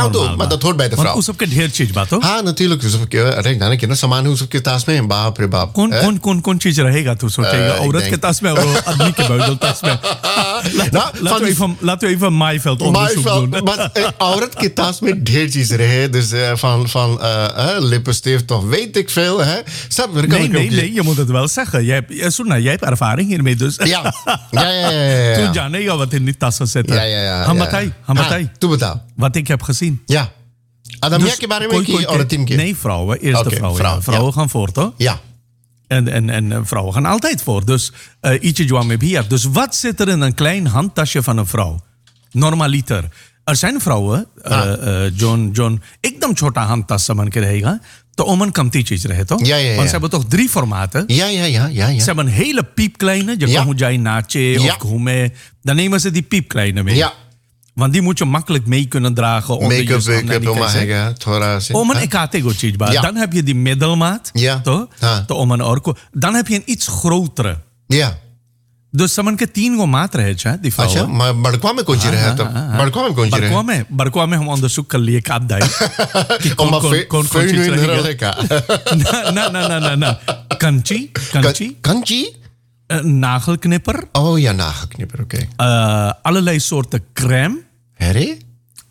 normaal. Maar dat hoort bij de vrouw. Want उसके ढेर चीज बात हो. हाँ natuurlijk अरे ना कि ना सामान उसके तास में बाप रे बाप. कौन चीज रहेगा तू सोचेगा औरत के तास में और आदमी के buideltas में. Laten we even maaiveld onderzoek doen. Maar औरत के तास में ढेर चीज रहे dus van lippenstift of weet ik veel hè. Nee, je moet het wel zeggen. Jij hebt ervaring hiermee dus. Ja. Toen जानेगा wat in die tassen zitten. हम बताइए. Toen betaal. Wat ik heb gezien. Ja. Adamia के बारे में की औरतें के. Nee, vrouwen. Eerst de vrouwen. Vrouwen gaan voor, toch? Ja. En vrouwen gaan altijd voor. Dus ietsje joa me bia. Dus wat zit er in een klein handtasje van een vrouw? Normaliter. Er zijn vrouwen, John, एकदम छोटा handtas सामान के रहेगा. तो ओमन कमती चीज रहे तो. Ja. Want ze hebben toch 3 formaten. Ja. Ze hebben een hele piepkleine. Je kan hoe jij nache of gourmet. Dan nemen ze die piepkleine mee. Ja. Want die moet je makkelijk mee kunnen dragen. Make-up, Oman ikatego चीज बात. Dan heb je die middelmaat. Ja. To oman orko. Dan heb je een iets grotere. Ja. Dus saman के 3 गो मात रहे छा दी फ्राउ. अच्छा बड़कवा में कौन सी रहे तो बड़कवा में हम onderzoek कर लिए काप दाई कि कौन चीज रहेगा. ना Kanchi nagelknipper. Oh ja, nagelknipper, oké. Allerlei soorten crème. Herrie?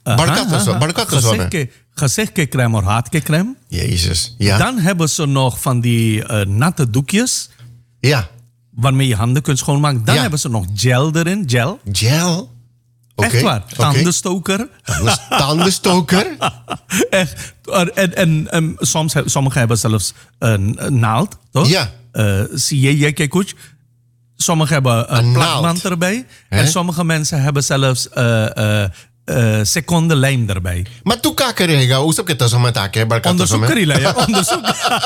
Gezicht ke crème of haat ke crème. Jezus, ja. Dan hebben ze nog van die natte doekjes. Ja. Waarmee je handen kunt schoonmaken. Dan hebben ze nog gel erin. Gel? Okay. Echt waar. Tandenstoker. Tandenstoker? Echt. En sommigen hebben zelfs een naald. Toch? Ja. Zie je kuch? Sommigen hebben een plakband erbij. En sommige mensen hebben zelfs seconde lijm erbij. Maar tu ka karega? Usap kita sama take barka onderzoek karila ya. Onderzoek.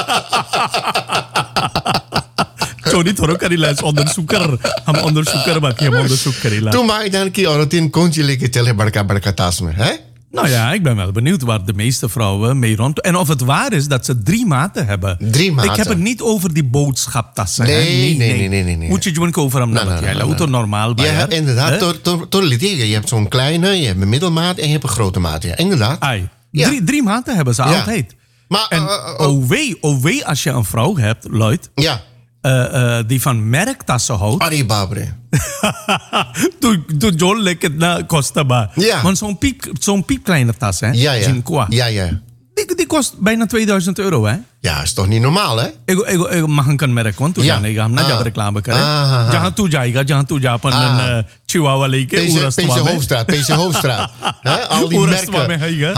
Sorry, थोड़ा करीला हम onderzoeker बाकी हम onderzoek करीला. तू मैदान की औरतें कौन सी लेके चले बड़का तास में है? Nou ja, ik ben wel benieuwd waar de meeste vrouwen mee rond. En of het waar is dat ze 3 maten hebben. 3 maten? Ik heb het niet over die boodschaptassen. Nee. Moet je gewoon over hem naar auto normaal bij. Ja, inderdaad. Je hebt zo'n kleine, je hebt een middelmaat en je hebt een grote maat. Ja, inderdaad. 3 maten hebben ze altijd. Maar, en oh wee als je een vrouw hebt, Lloyd. Ja. Die van merktassen houdt. Arie Babre. Doe John lekker na Costa Ba. Ja. Want zo'n piepkleine tas, hè? Ja. Die kost bijna €2000, hè? Ja, is toch niet normaal, hè? Ik mag een merk, want toen gaan we naar reclame krijgen. Jaan toe Japan Chihuahua leken. PC Hoofdstraat. Al die merken.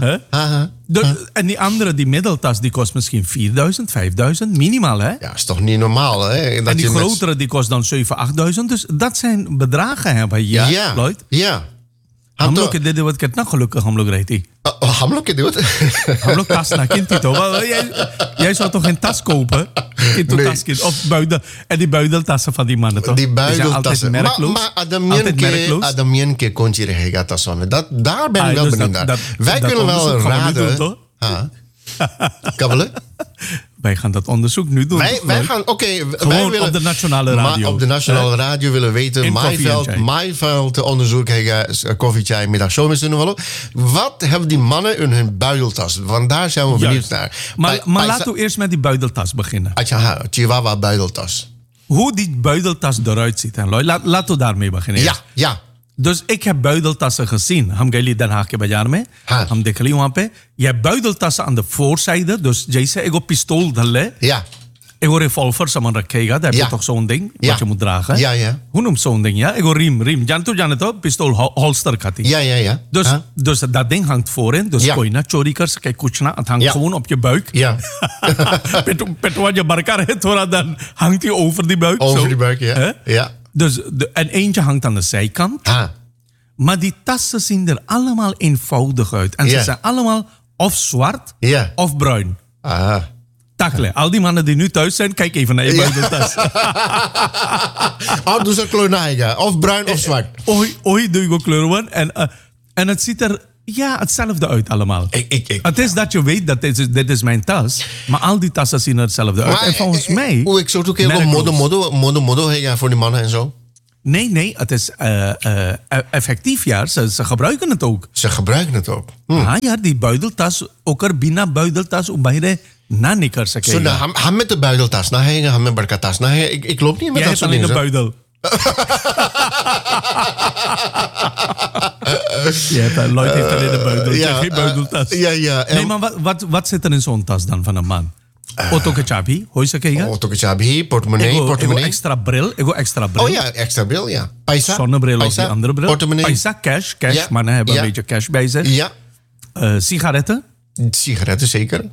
En die andere, die middeltas, die kost misschien €4000, €5000, minimaal, hè? Ja, is toch niet normaal, hè? En die grotere, die kost dan €7000, €8000. Dus dat zijn bedragen, hè, Lloyd? Ja. हम लोग के दे देवत कितना हम लोग रहती हम लोग के देवत हम लोग tas na kind toch jij zou toch geen tas kopen kind of buidel en die buideltassen van die mannen toch die buideltassen maar Adamien ke konji रहेगा tasson daar ben ik wel benieuwd naar wij kunnen wel raden kabbelen. Wij gaan dat onderzoek nu doen. Wij gaan, wij willen, op de nationale radio. Op de nationale radio willen weten. Maaiveld onderzoek. Koffiechai, middagshow met z'n Wat hebben die mannen in hun buideltas? Want daar zijn we benieuwd naar. Maar laten we eerst met die buideltas beginnen. Chihuahua buideltas. Hoe die buideltas eruit ziet. Laten we daarmee beginnen. Ja. Dus ik heb buideltassen gezien. हम गए Den Haag के बाजार में हम देख ली वहाँ पे ये buideltassen aan de voorzijde dus जैसे एगो पिस्तौल धले एगो revolver सामान रखेगा daar heb je toch zo'n ding wat je moet dragen hoe noemt zo'n ding एगो riem जाने तो पिस्तौल holster खाती dus dat ding hangt voorin dus कोई ना चोरी कर सके कुछ ना het hangt gewoon op je buik पेटवा जब बरका रहे थोड़ा dan hangt hij over die buik Dus en eentje hangt aan de zijkant. Maar die tassen zien er allemaal eenvoudig uit. En ze zijn allemaal of zwart of bruin. Takle, al die mannen die nu thuis zijn, kijk even naar je buideltas. Doe ze kleur of bruin of zwart. Doe je kleur en het ziet er hetzelfde uit allemaal. Het is dat je weet dat dit is mijn tas. Maar al die tassen zien er hetzelfde uit. En volgens mij... Ik zou ook heel modo voor die mannen en zo. Nee, het is effectief, ja. Ze gebruiken het ook. Ze gebruiken het ook. Ja, die buideltas, ook er binnen buideltas, om bij de nanikers te kijken. Zo, ham met de buideltas, ham met barkatas. Ik loop niet met dat soort dingen. Jij hebt alleen een buidel. Lloyd heeft alleen een buidel. Ja, geen buideltas. Nee, maar wat zit er in zo'n tas dan van een man? Otokechabi, hoor je ze kijken? Otokechabi, portemonnee. Ego extra bril. Oh ja, extra bril, ja. Paisa. Zonnebril of die andere bril. Portemonnee. Paisa, cash. Mannen hebben een beetje cash bij zich. Ja. Sigaretten. Sigaretten, zeker.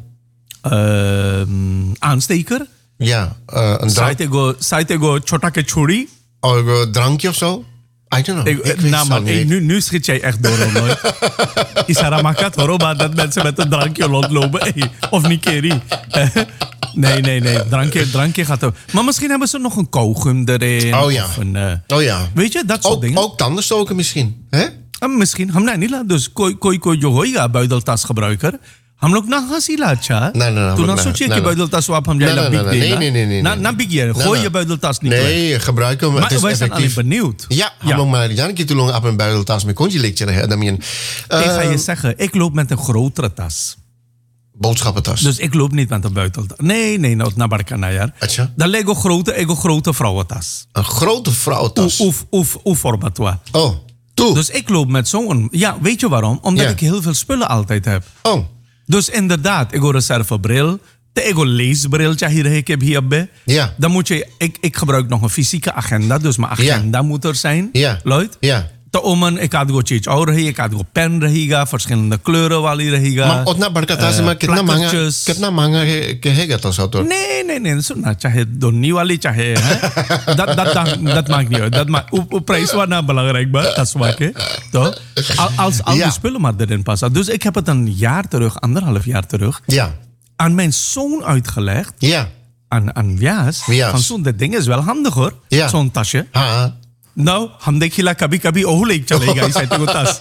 Aansteker. Ja, een drank. Saitego chotake churi. Drankje of zo? I don't know. Nu schiet jij echt door, Lloyd. Isaramakat, hoor, maar dat mensen met een drankje rondlopen. Of Nikeri. Nee. Drankje gaat er. Maar misschien hebben ze nog een kauwgum erin. Oh ja. Of weet je, dat soort dingen. Ook tandenstoken misschien. Hè? Misschien. Hamna niet. Dus koi johoiga buideltas gebruiker. हम लोग ना हंसी लाचा तू ना सोचिए कि buideltas swap हम जाएगा big day nee ना big year gooi je buideltas niet nee gebruik hem maar wij zijn alleen benieuwd ja हम maar Jan keer lang op een buideltas met konji lecture Damien ik ga je zeggen ik loop met een grotere tas boodschappentas dus ik loop niet met een buideltas nee naar Barkanajar dan leg ik een grote vrouwentas een grote vrouwentas of format oh dus ik loop met zo'n ja weet je waarom omdat ik heel veel spullen altijd heb Dus inderdaad, ik heb reservebril. Ik heb leesbril. Ja. Dan moet je, ik gebruik nog een fysieke agenda. Dus mijn agenda moet er zijn. Ja. Lloyd? Ja. Ik had go cheech ouder ik had go pen rehiga, verschillende kleuren wali rehiga. Maar otna barkatas maar kitna manga kehega to auto. Nee, so na chahe donni wali chahe dat maakt niet uit. Dat maakt op prijs waarna belangrijk maar dat swakke. Toch? Als al die spullen maar erin passen. Dus ik heb het een jaar terug, 1,5 jaar terug. Ja. Aan mijn zoon uitgelegd. Ja. Aan Wias. Van zo'n dat ding is wel handig hoor. Ja. Zo'n tasje. Ha. Nou, हम देखिला कभी ओह लेक चलेगा इस ऐसे को tas.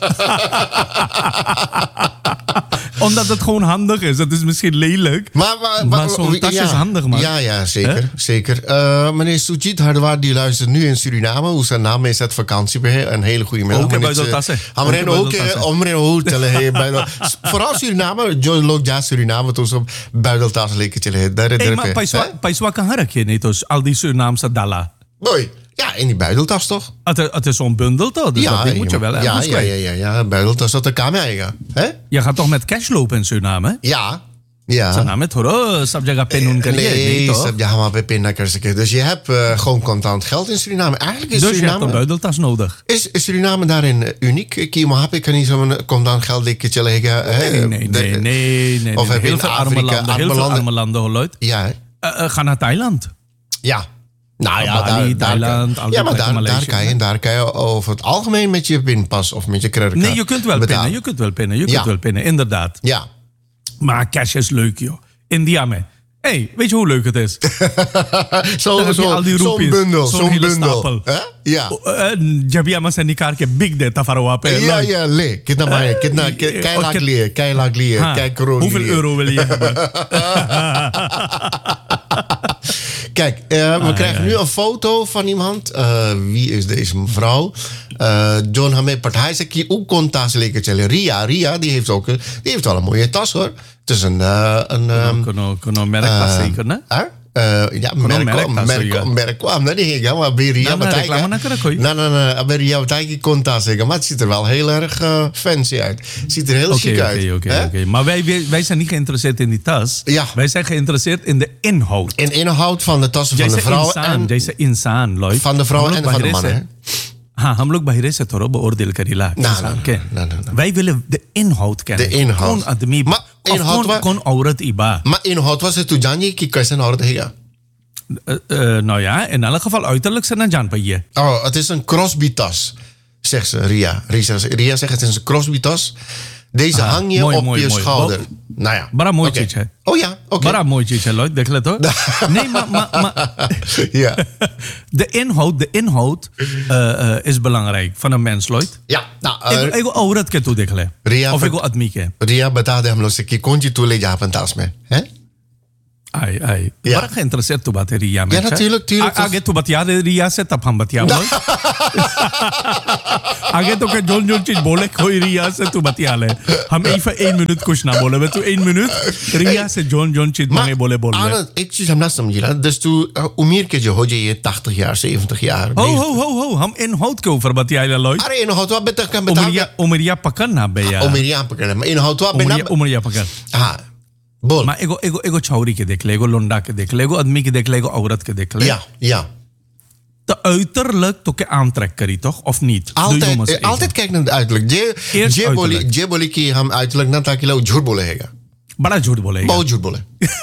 Omdat het gewoon handig is. Het is misschien lelijk. Maar zo'n tas is handig, man. Ja, zeker. Meneer Sujit Hardwaar, die luistert nu in Suriname. Hoe zijn naam is het vakantiebeheer? Een hele goede middag. Ook bij de tassen. Vooral Suriname. John Lok ja Suriname. Dus op buideltas lekker. Maar Paiswa kan harakje niet. Dus al die Surinaamse dalla. Mooi. Ja, in die buideltas toch? Het is zo'n bundel toch? Dus dat moet je wel ergens kwijt. Ja, buideltas dat de kamer. Je gaat toch met cash lopen in Suriname? Ja. Suriname, thoro, sabjaga penun kariye. Nee, sabjaga pe penna karse. Dus je hebt gewoon contant geld in Suriname. Eigenlijk is dus Suriname... je hebt een buideltas nodig. Is Suriname daarin uniek? Kimo kan niet zo'n contant geld lekketje leggen? Nee. Of heb je heel veel arme landen geluid. Ja. Ga naar Thailand. Ja. Nou ja, Bali, Thailand, daar kan je over het algemeen met je pinpas of met je creditcard. Nee, je kunt wel pinnen, inderdaad. Ja. Maar cash is leuk, joh. India, man. Hey, weet je hoe leuk het is? Zo'n bundel. Stapel. Ja. Jabia mas die kaartje big data faro pe. Ja, le. Kei lag leer, kei kroon. Hoeveel euro wil je hebben? Kijk, we krijgen nu een foto van iemand. Wie is deze mevrouw? John Hamed Partij zegt hier ook kontas lekker. Ria, die heeft wel een mooie tas hoor. Het is een merktas zeker, ne? Ja, merk kwam. Nee, maar bij Ria Bataille kontas zeggen. Maar het ziet er wel heel erg fancy uit. Het ziet er heel chic uit. Oké. Maar wij zijn niet geïnteresseerd in die tas. Ja. Wij zijn geïnteresseerd in de inhoud. In de inhoud van de tassen van de vrouw en van de vrouw en van de mannen. हम लोग बाहर से थोड़ा beoordeel करेला wij willen de inhoud kennen de inhoud maar kon aurat iba maar inhoud was het toen Janji ki कैसे औरत हैगा nou ja in elk geval uiterlijk zijn dan Jan paye het is een Crosby tas zegt ze Ria zegt het is een Crosby tas. Deze hang je op je schouder. Nou ja. Bड़ा mooi चीज है. Oh ja, oké. Bड़ा mooi चीज है, Lloyd. देख ले तो. Nee, maar ja. De inhoud is belangrijk van een mens, Lloyd. Ja. Nou, ik औरत के तू देख ले. Of ik आदमी के. Ria बता दे हम लोग से कि कौन सी तू ले जा अपन तास में, हैं? Ai. Ja. Bak geïnteresseerd toe wat Ria met. Ja, natuurlijk. Aget toe wat ja Ria set up ham wat ja. Aget ook John चीज बोले कोई रिया से तू बतिया ले हम even 1 minuut कुछ ना बोले मैं तू 1 minuut रिया से John चीज मांगे बोले एक चीज हम ना समझी ना dus तू उम्र के जो हो जाइए 80 jaar 70 jaar ho हम inhoud के ऊपर बतिया ले अरे inhoud wat beter kan beter Umaria पकड़ना बे यार उमरिया पकड़ना मैं inhoud wat बिना उमरिया पकड़ हाँ बोल मैं एगो छौरी के देख ले एगो लोंडा के देख ले एगो आदमी के देख ले एगो औरत के देख ले ja de uiterlijk toch aantrek kari toch of niet? Altijd kijk naar het uiterlijk. Je बोली कि हम uiterlijk ना ताकि लोग झूठ बोले हैगा. बड़ा झूठ बोलेगा. बहुत झूठ बोले.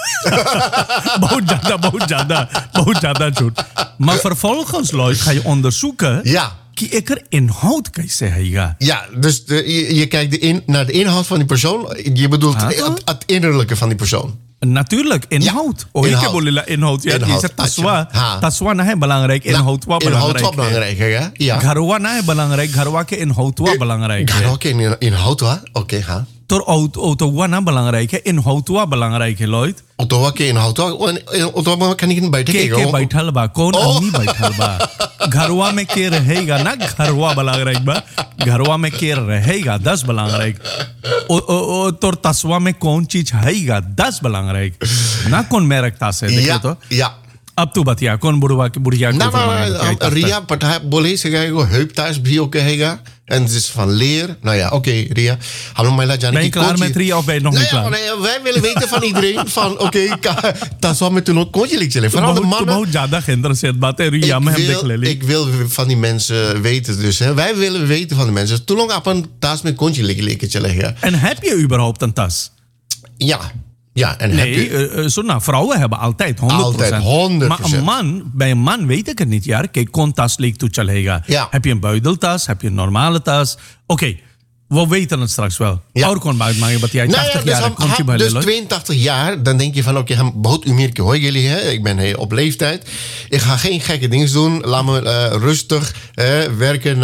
बहुत ज्यादा झूठ. Maar vervolgens Lloyd ga je onderzoeken. Ja. कि एकर inhoud कैसे हैगा. Ja, dus je kijkt naar de inhoud van die persoon. Je bedoelt het innerlijke van die persoon. Natuurlijk, inhoud. Oh, ik heb inhoud. Ja, je zegt taswa na है belangrijk, inhoud wa belangrijk है. Ja. घरवा ना है belangrijk, घरवा के inhoud wa belangrijk है. घरवा के inhoud wa, oké, हाँ. तर autowa ना belangrijk है, inhoud wa belangrijk है, Lloyd. Autowa के inhoud wa, autowa kan ik बैठे के बैठल बा, कौन आदमी बैठल बा. घरवा में के रहेगा ना, घरवा belangrijk बा. घरवा में के रहेगा 10 belangrijk. तोर तस्वा में कौन चीज हैगा 10 belangrijk. ना कौन मेरकता से देखो तो. Ja. अब तू बतिया कौन बुढ़िया को Ria partij बोले से गए वो हेल्प thuis भी ओके हैगा en het is van leer. Nou ja, oké, Ria. Hallo mij laat Ben je klaar met Ria of ben je nog niet klaar? Nee, wij willen weten van iedereen van oké, dat zal met toen kontje lichtje. Vooral de mannen. बहुत ज्यादा geïnteresseerd बात है Ria में हम देख ले. Ik wil van die mensen weten dus. Hè. Wij willen weten van de mensen. Toen lang op een tas met kontje lichtje chillen. En heb je überhaupt een tas? Ja. Ja, en vrouwen hebben altijd 100%. Altijd 100%. Maar bij een man weet ik het niet. Ja. Kijk, kon tas leek toe chalega. Ja. Heb je een buideltas? Heb je een normale tas? Oké, we weten het straks wel. Ja. Or kon buiten wat jij 80 jaar komt. Dus 82 jaar, dan denk je van oké, hem बहुत uur ke hoor jullie, hè? Ik ben op leeftijd. Ik ga geen gekke dingen doen. Laat me rustig werken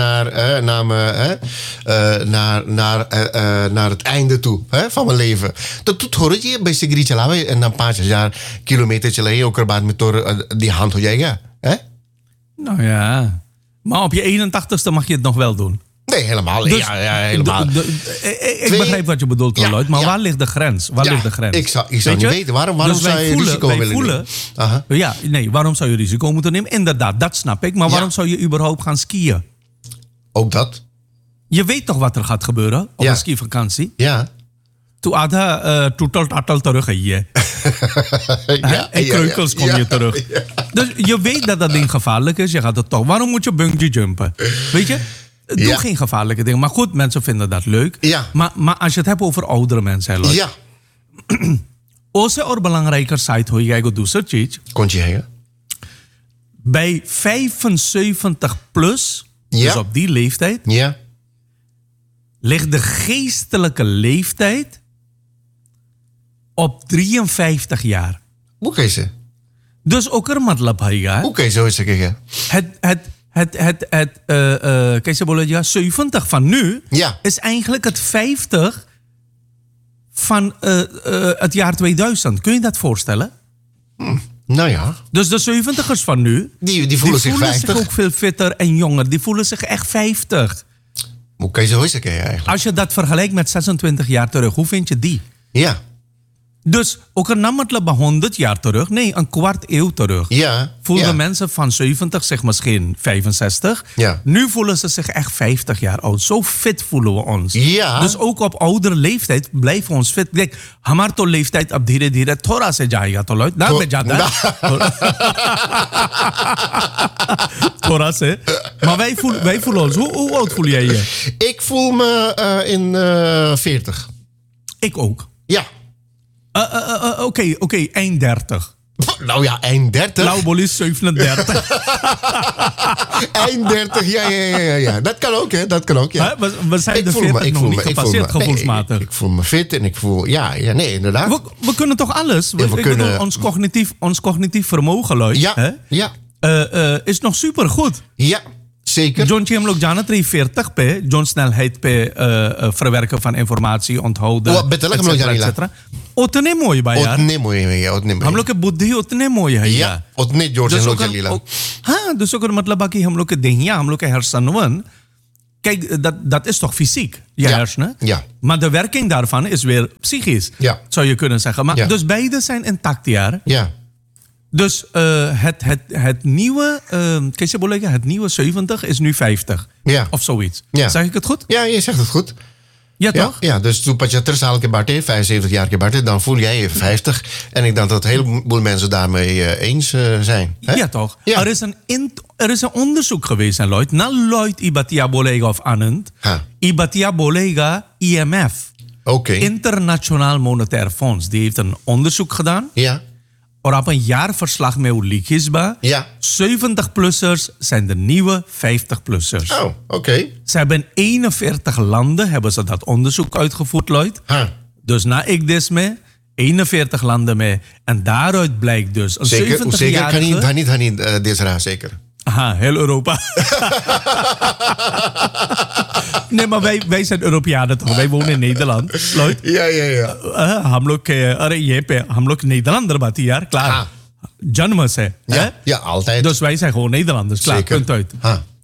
naar het einde toe van mijn leven. Dat doet hoor je bij Sigrid chalawe en dan 5 jaar kilometer chalawe ook erbij met door die hand hoe jij hè? Nou ja, maar op je 81ste mag je het nog wel doen. Nee, helemaal. Dus, ja, helemaal. Ik begrijp wat je bedoelt, Lloyd. Maar waar ligt de grens? Ligt de grens? Ik zou niet weten. Waarom dus zou je risico willen nemen? Waarom zou je risico moeten nemen? Inderdaad, dat snap ik. Maar waarom zou je überhaupt gaan skiën? Ook dat. Je weet toch wat er gaat gebeuren op een skivakantie? Ja. Toen Ada toetal terug je. En kreukels kom je terug. Ja. Dus je weet dat dat ding gevaarlijk is. Je gaat het toch. Waarom moet je bungee jumpen? Weet je? Doe geen gevaarlijke dingen. Maar goed, mensen vinden dat leuk. Ja. Maar als je het hebt over oudere mensen. Ja. Ose or belangrijker site hoe jij gaat doen. Kon je heen? Bij 75 plus, dus op die leeftijd, ligt de geestelijke leeftijd op 53 jaar. Hoe kan je ze? Dus ook er matlab haiga. Hoe kan je zo zeggen? Kijk, 70 van nu is eigenlijk het 50 van het jaar 2000. Kun je dat voorstellen? Nou ja. Dus de 70ers van nu, die voelen zich ook veel fitter en jonger. Die voelen zich echt 50. Hoe kan je zo zeggen eigenlijk? Als je dat vergelijkt met 26 jaar terug, hoe vind je die? Ja. Dus ook een namatla bij 100 jaar terug, nee, een kwart eeuw terug. Voelden mensen van 70 zich misschien 65. Nu voelen ze zich echt 50 jaar oud. Zo fit voelen we ons. Dus ook op oudere leeftijd blijven we ons fit. Kijk, हमार तो leeftijd ab धीरे धीरे थोड़ा से जाएगा तो Lloyd. ना में जाता है. थोड़ा से. Maar wij voelen ons. Hoe oud voel jij je? Ik voel me in 40. Ik ook. Ja. Oké, eind 30. Nou ja, eind 30. Laubol is 37. Eind 30, ja. Dat kan ook, hè. Dat kan ook, ja. We zijn de 40 nog niet gepasseerd, gevoelsmatig. Ik voel me fit en ik voel... Ja, nee, inderdaad. We kunnen toch alles? We kunnen ons cognitief vermogen, Lloyd, is nog supergoed. Ja, zeker. John हम लोग जानत रही 40 पे zone snelheid पे verwerken van informatie onthouden etc. उतने मोई बा यार उतने मोई है उतने हम लोग के बुद्धि उतने मोई है यार उतने जोर से लोग चलीला हाँ dus ook मतलब बाकी हम लोग के देहिया हम लोग के hersenen kijk dat is toch fysiek je hersenen maar de werking daarvan is weer psychisch zou je kunnen zeggen maar dus beide zijn intact jaar dus het nieuwe कैसे बोलेगा het nieuwe 70 is nu 50 of zoiets zeg ik het goed ja je zegt het goed ja, toch? Ja, dus toen 75 saal ke baटे 75 jaar ke baटे dan voel jij je 50 en ik denk dat een heleboel mensen daarmee eens zijn. Hè? Ja, toch? Ja. Er is een onderzoek geweest, hè, Lloyd. Na Lloyd Ibatia Bolega of Anand. Ibatia Bolega IMF. Okay. Internationaal Monetair Fonds. Die heeft een onderzoek gedaan. Ja. Er op een jaarverslag met Ulikisba. Ja. 70-plussers zijn de nieuwe 50-plussers. Oh, oké. Ze hebben in 41 landen hebben ze dat onderzoek uitgevoerd, Lloyd. Dus na ik dus mee, 41 landen mee. En daaruit blijkt dus een 70-jarige... Zeker kan niet deze zeker. Aha, heel Europa. Nee, maar wij zijn Europeanen toch? Wij wonen in Nederland, Lloyd. Ja. हम लोग Nederlander बात यार, klaar. Jannema se. Ja, altijd. Dus wij zijn gewoon Nederlanders, klaar, punt uit.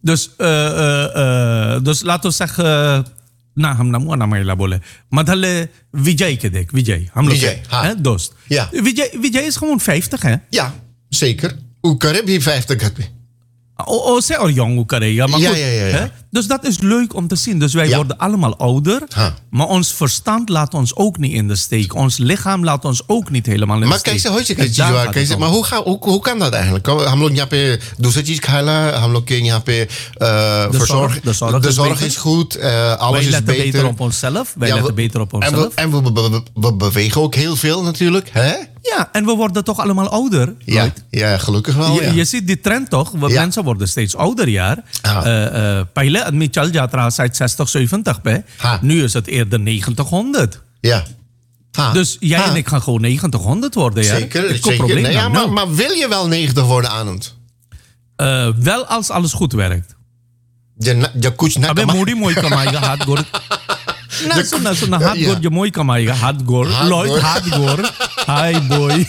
Dus laten we zeggen... ना हम नमो ना महिला बोले मधले विजय के देख विजय हम लोग हैं दोस्त विजय is gewoon 50 hè ja zeker hoe kan je 50 het Ze al jong krijgen. Maar goed, hè? Dus dat is leuk om te zien. Dus wij worden allemaal ouder. Maar ons verstand laat ons ook niet in de steek. Ons lichaam laat ons ook niet helemaal in de steek. Maar hoe kan dat eigenlijk? हम लोग यहाँ पे दूसरी चीज खाला, हम लोग के यहाँ पे de zorg is goed, alles is beter. Wij letten beter op onszelf. En we bewegen ook heel veel natuurlijk, hè? Ja, en we worden toch allemaal ouder. Ja, gelukkig wel. Je ziet die trend toch? Mensen worden steeds ouder, jaar. Pijlen, het met chal jatra seit 60, 70 bij. Nu is het eerder 90, 100. Ja. Dus jij en ik gaan gewoon 90, 100 worden, ja. Zeker. Nee, maar wil je wel 90 worden, Anand? Wel als alles goed werkt. Je koets na kama. Abe mooi kamaaiga haat gor. Na haat gor je mooi kamaaiga haat gor. Lloyd haat gor. Hi boy.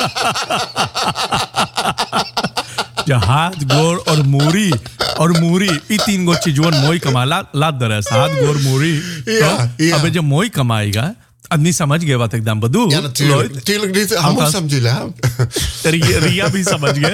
Je haat gor और मूरी ये तीन गो चीजों मोई कमा लाद दरस हाथ गोर मूरी अबे जब मोई कमाएगा आदमी समझ गया बात एकदम बदू ja natuurlijk niet हम समझिला रिया भी समझ गए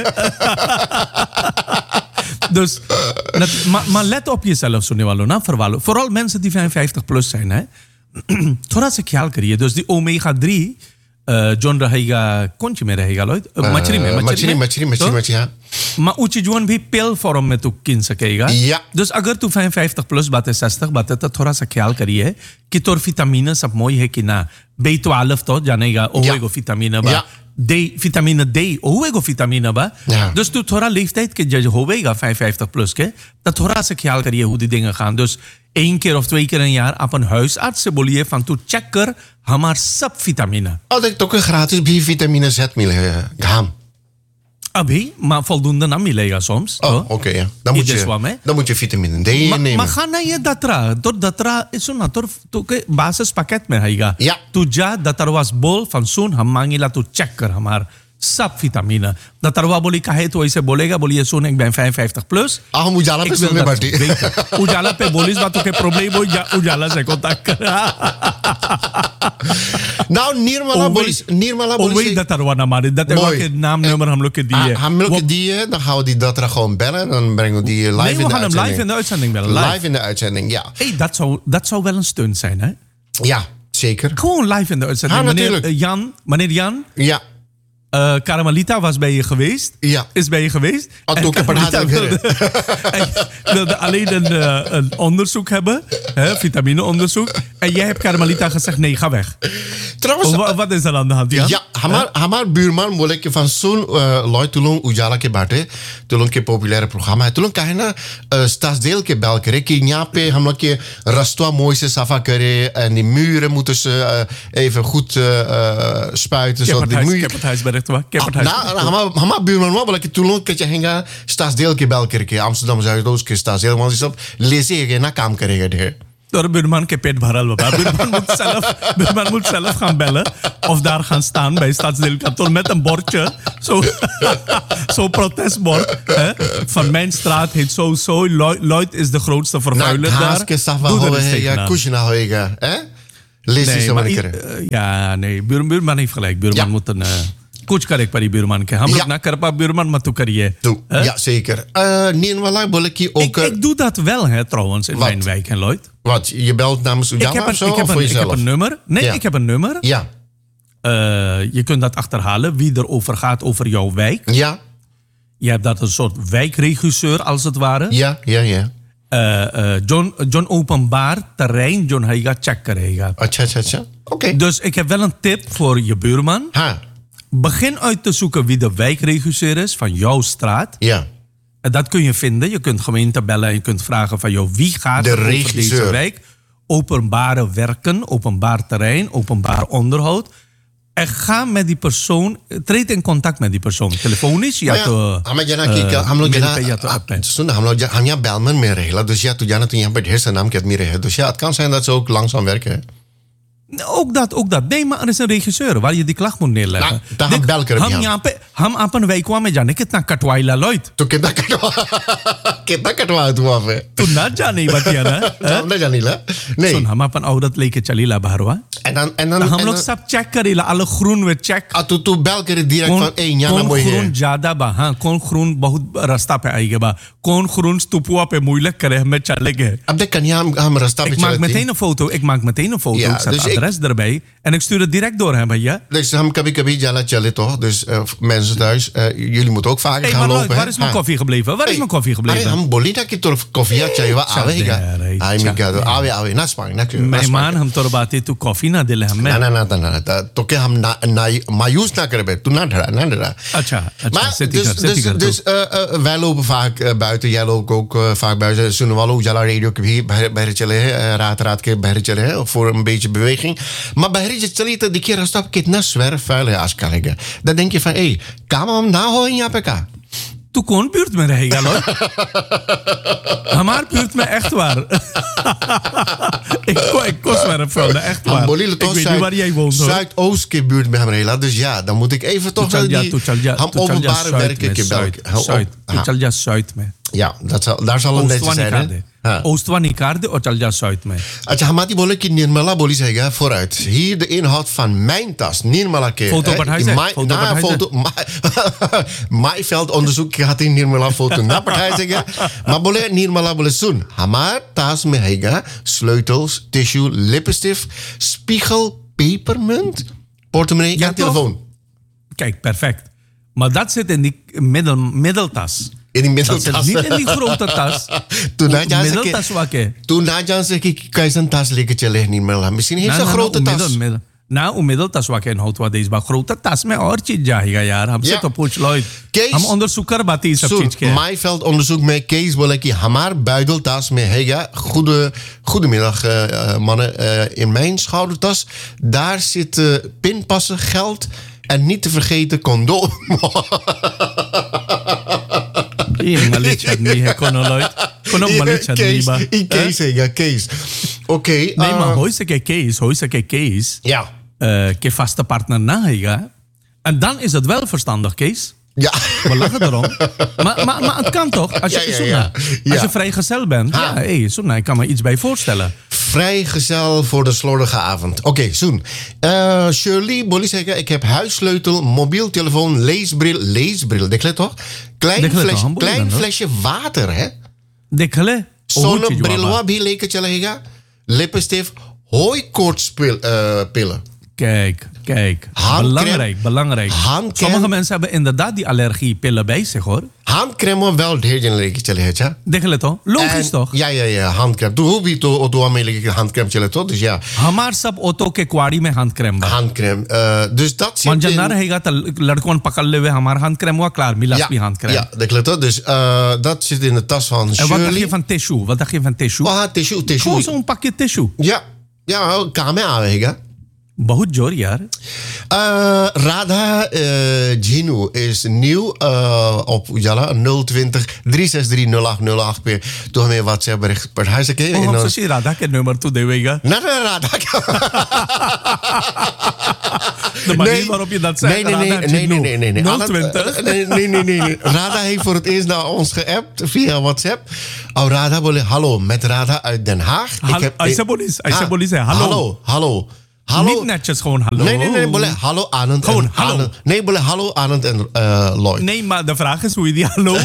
dus maar let op jezelf सुनने वालों ना vooral mensen die 55 plus zijn hè थोड़ा सा ख्याल करिए dus die omega 3 जोन रहेगा कौन सी में रहेगा लॉयड मछली हाँ maar ऊंची जोन भी पिल फॉर्म में तू किन सकेगा dus अगर तू 55 plus बातें 60 बातें तो थोड़ा सा ख्याल करिए कि तोर विटामिन सब मोई है कि ना B12 तो जानेगा ओएगो विटामिन बा vitamine D ओएगो विटामिन बा dus तू थोड़ा leeftijd के जज होवेगा 55 plus के तो थोड़ा सा ख्याल करिए hoe die dingen gaan dus 1 keer of 2 keer een jaar op een huisarts se बोलिए van तू चेक कर हमार सब vitamin oh dat toch een gratis vitamine Z gaan अभी maar voldoende ना मिलेगा soms oké ja dan moet je vitamine D nemen maar ga na je datra is na तो के basis pakket में रहेगा तू जा दतरवास बोल van सुन हम मांगेला तू चेक कर हमार सब विटामिन दतरवा बोली काहे तो ऐसे बोलेगा बोलिए सुन एक 55 plus हम उजाला पे सुनने बैठे उजाला पे बोलिस बातों के प्रॉब्लम हो उजाला से कांटेक्ट कर नाउ निर्मला बोली वही दतरवा ना मारे दतरवा के नाम नंबर हम लोग के दिए dan gaan we die datra gewoon bellen dan brengen we die live in de uitzending live in de uitzending ja hey dat zou wel een stunt zijn hè ja zeker gewoon live in de uitzending meneer Jan ja Carmelita was bij je geweest. Ja. Is bij je geweest. En Carmelita wilde alleen een onderzoek hebben. Vitamineonderzoek. En jij hebt Carmelita gezegd, nee, ga weg. Trouwens, wat is er aan de hand? Ja, हमार buurman बोले कि फंसुन लॉय तुलों उजाला के बाटे तुलों के popular programme है तुलों कहे ना Stadsdeel के बैल करे कि यहाँ पे हम लोग के रस्तवा mooi se safa करे en die muren moeten ze even goed spuiten zodat die muren direct waar. Hama buurman wa bola ki tulong ke chahenga Stadsdeel ke bel करके Amsterdam Zuidoost के Stadsdeel want सब लेसे na काम करेगा ढेर. Door buurman ke peet bharal baba. Buurman moet zelf gaan bellen of daar gaan staan bij Stadsdeelkantoor met een bordje. Zo'n protestbord. Hè? Van mijn straat heet zo. Lloyd is de grootste vervuiler daar. Doe er eens tegen aan. Nee, buurman heeft gelijk. Buurman moet een... कुछ करे परी buurman के हम लोग ना कर पा buurman मत तू करिए. Ja, zeker. Nirmala bolle ki ook... Ik doe dat wel, hè, trouwens, in mijn wijk, en Lloyd. Wat? Je belt namens Ujala of zo? Of voor jezelf? Ik heb een nummer. Nee, ik heb een nummer. Ja. Je kunt dat achterhalen, wie er over gaat over jouw wijk. Ja. Je hebt dat een soort wijkregisseur, als het ware. Ja. John openbaar terrein, John Heiga check krijgen. Acha. Oké. Dus ik heb wel een tip voor je buurman. Begin uit te zoeken wie de wijkregisseur is van jouw straat. Ja. En dat kun je vinden. Je kunt gemeente bellen en je kunt vragen van jou, wie gaat de er over regisseur. deze wijk? Openbare werken, openbaar terrein, openbaar onderhoud. En ga met die persoon, treed in contact met die persoon. Telefonisch या तो हम यहाँ बैलमन में रहेला dus ja toen jana toen यहाँ पे ढेर सा नाम के आदमी रहे dus ja het kan zijn dat ze ook langzaam werken. Ook dat. Nee, maar er is een regisseur waar je die klacht moet neerleggen. हम अपन वैकुआ में जाने कितना कटवाइला लॉयड. तो कितना कटवा तू वहाँ पे? तू ना जाने बतिया ना. हम ना जाने ला. नहीं. सुन हम अपन औरत लेके चलीला बाहरवा. En dan हम लोग सब चेक करेला alle groen we check. तू bel करे direct van यहाँ ना बोले. कौन groen ज्यादा बा हाँ कौन groen बहुत रास्ता पे आएगा बा कौन groen स्तुपुआ पे moeilijk करे हमें चलेंगे. अब देख कन्या हम रास्ता पे चलते. Ik maak meteen een foto. Ik zet adres erbij en ik stuur het direct door hem भैया. Dus हम कभी jala चले toch dus mensen thuis jullie moeten ook vaker gaan lopen. Waar is mijn koffie gebleven? हम बोली ना कि तोर कॉफी चाहिए आवेगा. आई मी क्या आवे ना स्पांग ना क्यों. मेहमान हम तोर बातें तू कॉफी ना दिले हमें. ना तो क्या हम ना मायूस ना करे तू ना डरा. अच्छा. Dus wij lopen vaak buiten. Jij loopt ook vaak buiten. Sunwalo Ujala Radio के भी बाहर चले हैं रात के बाहर चले हैं voor een beetje beweging. Maar बाहर चली तो देखिए रास्ता कितना zwerfvuil है आजकल है. Dan denk je van काम हम ना हो यहाँ पे का. तू कौन buurt में रहेगा लोग? हमार buurt में echt waar. ik kost zwerfvuil, echt waar. Ik weet niet waar jij woont. Zuidoost के buurt में हम रहेला. Dus ja, dan moet ik even toch हम openbare werken के Zuid. तू चल जा Zuid में. Ja, daar zal een beetje zijn. Oostwa Nicarde of चल जा Zuid में. अच्छा हमारी बोले कि निर्मला बोली जाएगा vooruit. Hier de inhoud van mijn tas. Nirmala के foto Maaiveld onderzoek gaat in Nirmala foto ना पढ़ाया जाएगा. Maar बोले निर्मला बोले सुन हमार tas में हैगा sleutels, tissue, lippenstift, spiegel, pepermunt, portemonnee en telefoon. Kijk, perfect. Maar dat zit in die middeltas. In die middeltas. Dat zit niet in die grote tas. Middeltas wakke. Toen Nadja zei ik kan je zijn tas lekker leggen niet meer. Misschien heeft ze een grote tas. Nou, middeltas wakke en houdt wat deze maar grote tas में और चीज जाएगा यार हमसे तो पूछ लो हम onderzoek कर बात ये सब चीज के. Maaiveld onderzoek met Kees बोले कि हमार buideltas में हैगा. Goedemiddag mannen. In mijn schoudertas daar zit pinpassen, geld en niet te vergeten condoom. Kees. Oké. Nee, maar hoor je Kees. Ja. Ke vaste partner na hega. En dan is het wel verstandig, Kees. Ja. We lachen erom. Maar het kan toch? Als je vrijgezel bent. Ik kan me iets bij voorstellen. Vrijgezel voor de slordige avond. Oké, Soen. Shirley, Bolly zeggen, ik heb huissleutel, mobiel telefoon, leesbril. Dekle toch? Klein flesje water, hè? Dekle. Zonnebril, bhi leke chalega. Lippenstift, hooikoortspillen. Kijk. Belangrijk. Sommige mensen hebben inderdaad die allergiepillen bij zich, hoor. Handcrème wel dheer leke chalecha. Dekle toch? Logisch toch? Ja, handcrème. Tu bhi to auto में लेके handcrème चले तो dus ja. हमार सब ऑटो के क्वाड़ी में handcrème बा. Handcrème. Dus dat zit in. Maar रहेगा तो लड़कों पकड़ लेवे हमार handcrème हुआ klaar. मिलास भी handcrème. Ja, dekle toch? Dus dat zit in de tas van Shirley. En wat dacht je van tissue? Tissue. Gewoon zo'n pakje tissue. Ja, काम में आवेगा. बहुत जोर यार. Radha Ginu is nieuw op Ujala 020 363 0808 पे तो हमें WhatsApp बरिख पढ़ा सके हम सोची राधा के नंबर तो देवेगा ना राधा का Nee. Radha heeft voor het eerst naar ons geappt via WhatsApp. Oh, Radha बोले hallo met Radha uit Den Haag. ऐसे बोली से hallo. Niet netjes gewoon hallo. Nee, बोले hallo Anand. Gewoon hallo. Nee, बोले hallo Anand en Lloyd. Nee, maar de vraag is hoe je die hallo.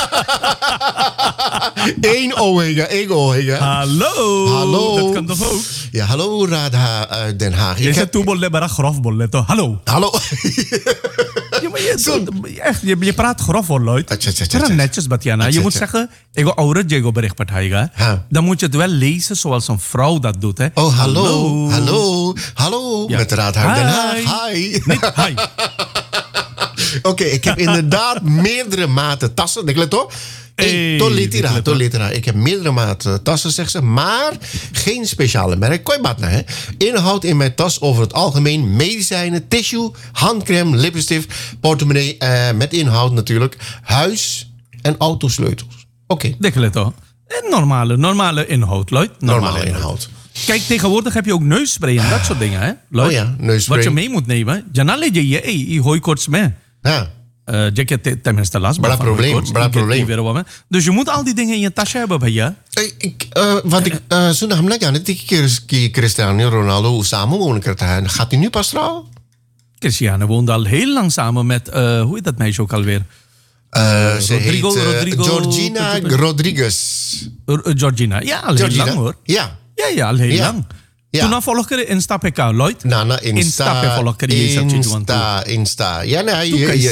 Eén O hega. Hallo. Dat kan toch ook? Ja, hallo Radha uit Den Haag. Je zegt toe bolle, maar grof bolle toch? Hallo. Ja, maar je praat grof hoor, Lloyd. Het netjes, Batjana. Je moet zeggen, ik wil oude Diego bericht partijga. Dan moet je het wel lezen zoals een vrouw dat doet. Hè. Oh, hallo. Ja. Met Radha uit Den Haag. Hi. Niet hi. Oké, ik heb inderdaad meerdere maten tassen. Ik let op. Tolitera. Ik heb meerdere maten tassen, zegt ze, maar geen speciale merk. Koibatna, hè? Inhoud in mijn tas over het algemeen medicijnen, tissue, handcrème, lippenstift, portemonnee, met inhoud natuurlijk, huis- en autosleutels. Oké. Dekleto. Normale inhoud, Lloyd. Normale inhoud. Kijk, tegenwoordig heb je ook neusspray en dat soort dingen, hè? Lloyd? Oh ja, neusspray. Wat je mee moet nemen. Janale je gooi korts mee. Ja. Tenminste last. Bra probleem. Dus je moet al die dingen in je tasje hebben bij je. Zo nam ik aan het Cristiano Ronaldo samenwonen krijgen. Gaat hij nu pas trouwen? Cristiano woont al heel lang samen met, hoe heet dat meisje ook alweer? Rodrigo. Georgina Rodriguez. Georgina, ja, al heel lang hoor. Ja, al heel lang. Ja. Toen volg je Insta PK, Lloyd. Insta volg je Insta. Ja, nee.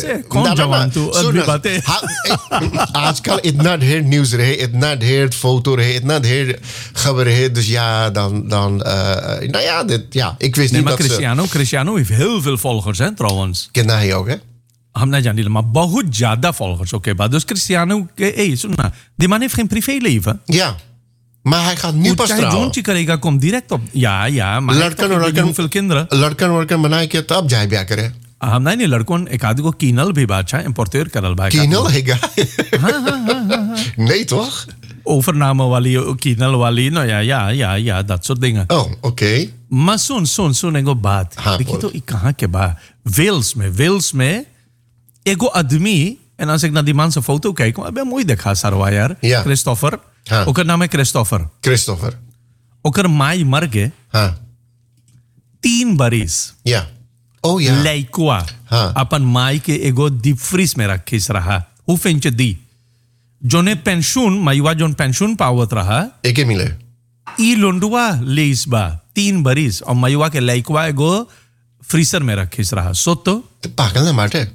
आजकल इतना ढेर न्यूज़ रहे, इतना ढेर फोटो रहे, इतना ढेर खबर रहे. Dus ja, dan nou ja, ik wist niet maar dat Cristiano heeft heel veel volgers, hè, trouwens. Ken hij ook, hè? हम नहीं जानते maar बहुत ज्यादा followers oké बाद dus Cristiano सुनना die man heeft geen privéleven. Ja. Maar hij gaat nu pas trouwen. Jontje करेगा komt direct op. Ja, maar hoeveel kinderen? लड़कन बनाए के तब जाए ब्याह करे. हम नहीं लड़कों एक आदमी को कीनल भी बादशाह इंपोर्टेर करल बा. कीनल हैगा? Nee toch? Overname वाली कीनल वाली no ja dat soort dingen. Oh, oké. Maar सुन एगो बात. देखिए तो कहाँ के बा Wales में एगो आदमी en als ik naar die man zijn foto kijk, ben mooi देखा सरवा यार. Christopher. ओकर नाम है क्रिस्टोफर. ओकर माई मर गए. 3 बरिस. या. Oh ja. लैकुआ. अपन माई के एगो डीप फ्रीज में रखिस रहा. हु फेंच दी. जोने पेंशन माईवा जोन पेंशन पावत रहा. एके मिले. ई लोंडुआ लेस बा 3 बरिस और माईवा के लैकुआ एगो फ्रीजर में रखिस रहा. सोतो. पागल ना माटे.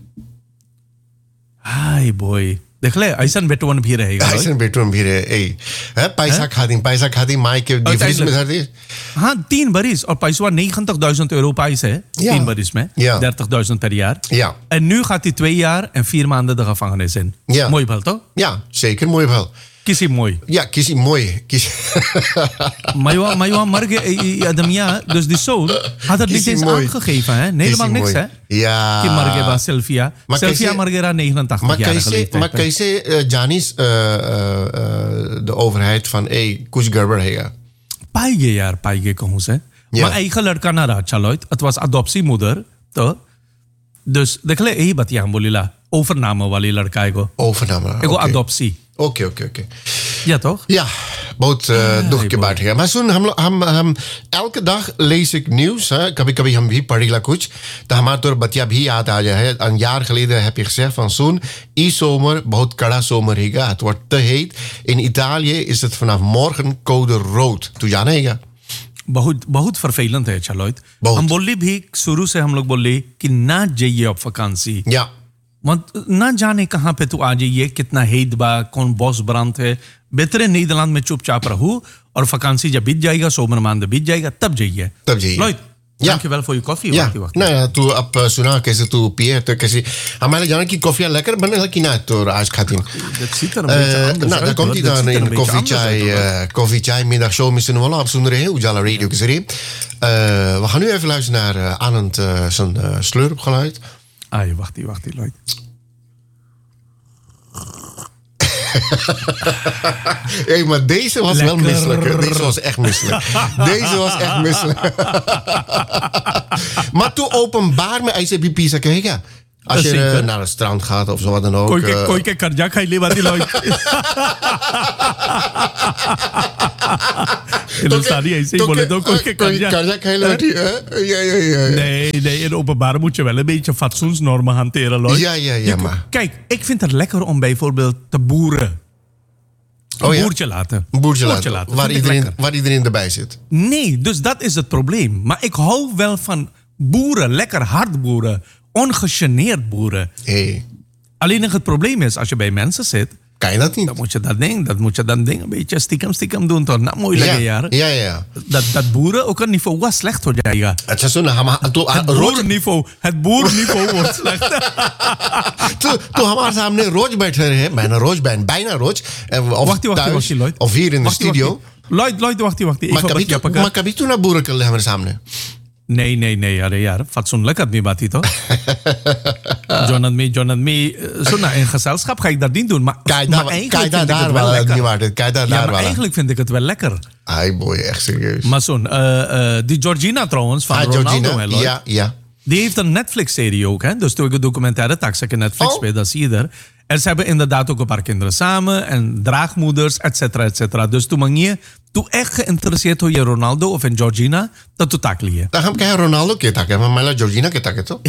हाय बॉय. देख ले ऐसा बेटवन भी रहेगा. ऐसा बेटवन भी रहे. पैसा खाती माई के डिफ्रीज में धर दी. हाँ 3 बरिस और पैसा 90.000 euro पैसे है 3 बरिस में 30.000 per jaar. Ja. En nu gaat hij 2 jaar en 4 maanden de gevangenis in. Ja. Mooi wel toch? Ja, zeker mooi wel. Kies mooi. Ja, kies mooi. Maar je mar gaya adamia, dus die zoon had het niet eens aangegeven, hè? Nee, helemaal niks, hè? Ja. Die Margera Sylvia. Sylvia Margera 89-jarige leeftijd. Maar कैसे Janis de overheid van कुछ गड़बड़ है? पाएंगे कहूँ से. Maar eigen लड़का ना रहा Lloyd. Het was adoptiemoeder, तो. Dus देख ले यही बतिया हम बोलीला. Overname वाली लड़का एगो. Overname. एगो adoptie. Oké. Ja, toch? Ja, बहुत दुख की बात है. Maar सुन हम elke dag lees ik nieuws. कभी हम भी पढ़ीला कुछ. तो हमारे तो बतिया भी याद आ जाए. Een jaar geleden heb je gezegd van zo'n zomer बहुत कड़ा zomer रहेगा. Het wordt te heet. In Italië is het vanaf morgen code rood. तू जाना हैगा? बहुत vervelend है Lloyd. हम बोली भी शुरू से हम लोग बोले कि ना जाइए अब वैकेंसी. Ja. Want ना जाने कहाँ पे तू आ जाइए कितना हेद बा कौन बॉस ब्रांत है बेहतर नीदरलैंड में चुपचाप रहू और वैकेंसी जब बीत जाएगा सोमर मांद बीत जाएगा तब जाइए. Lloyd, Dankjewel voor je koffie. Ja. Nou ja, tu op Suna कैसे tu पिए तो कैसे हमारे जाने की कॉफियां lekker बने की ना तो आज खाती हूँ. Dat ziet er een beetje anders uit. Nou, dan komt hij dan in Koffie Chai middagshow met z'n allen op Soenderheen, Ujala Radio Kazari. We gaan nu even luisteren naar Anand zijn slurpgeluid. Wacht die, Lloyd. Hey, maar deze was lekker. Wel misselijk. Deze was echt misselijk. Maar toen openbaar met ICBP kijken. Als je naar het strand gaat of zo wat dan ook. Kooi ke karjak hij lewa die Lloyd. Dat staat niet eens. Karjak hij lewa die. Nee, in openbaar moet je wel een beetje fatsoensnormen hanteren, Lloyd. Ja, maar. Kijk, ik vind het lekker om bijvoorbeeld te boeren. Een boertje laten. Waar iedereen erbij zit. Nee, dus dat is het probleem. Maar ik hou wel van boeren, lekker hard boeren. Ongegeneerd boeren. Hey. Alleen het probleem is, als je bij mensen zit... Kan je dat niet? Dan moet je dat ding een beetje stiekem doen. Toch? Nou, mooi lekker jaren. Ja. Dat boeren ook een niveau was slecht hoor jij. Ja. Het boerenniveau wordt slecht. Toen hamaरे सामने रोज बैठे रहे मैंने रोज bijna रोज wacht, Lloyd. Of hier in de studio. Lloyd, wacht. Maar कभी तू ना boeren कर ले हमारे सामने. Nee, यार fatsoenlijk आदमी बात ही तो John and me in gezelschap ga ik dat niet doen, maar eigenlijk vind ik het wel lekker. Ai boy, echt serieus. Maar die Georgina trouwens van Ronaldo, Georgina, ja. Die heeft een Netflix-serie ook, hè? Dus toen ik een documentaire taxen in Netflix bij, dat zie je er. En ze hebben inderdaad ook een paar kinderen samen en draagmoeders, et cetera. Dus toen echt geïnteresseerd hoe je Ronaldo of in Georgina, dat doet tak liye. Dan gaan we Ronaldo kitaken, maar mij Georgina kitaken toch?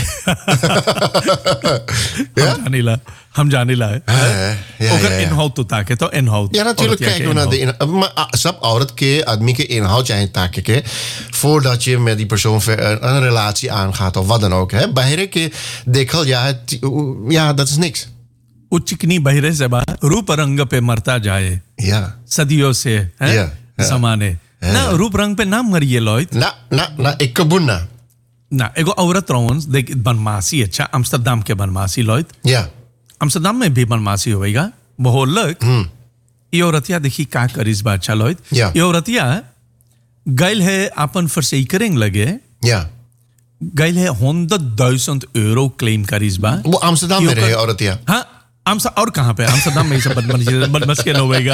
Ham janila. Ook een inhoud doet tak, toch? Inhoud. Ja, natuurlijk kijken we naar de inhoud. Maar sab औरत के आदमी के inhoud चाहिए ताकि के voordat je met die persoon een relatie aangaat of wat dan ook. Hè? Bahire ke dekhal ja, dat is niks. चिकनी बहिरे से बा रूप रंग पे मरता जाए सदियों से जमाने ना रूप रंग पे ना मरिए लॉयड ना एक कबुन्ना ना एगो औरत trouwens देख बनमासी अच्छा अम्स्टरडम के बनमासी लॉयड अम्स्टरडम में भी बनमासी होएगा behoorlijk ये औरतिया देखी का करिस बा अच्छा लॉयड ये औरतिया गैल है अपन verzekering लगे गैल है 100,000 euro claim करिस बा वो अम्स्टरडम में रहे औरतिया हाँ और कहाँ पे अम्स्टरडम में सब बदमस्किन होएगा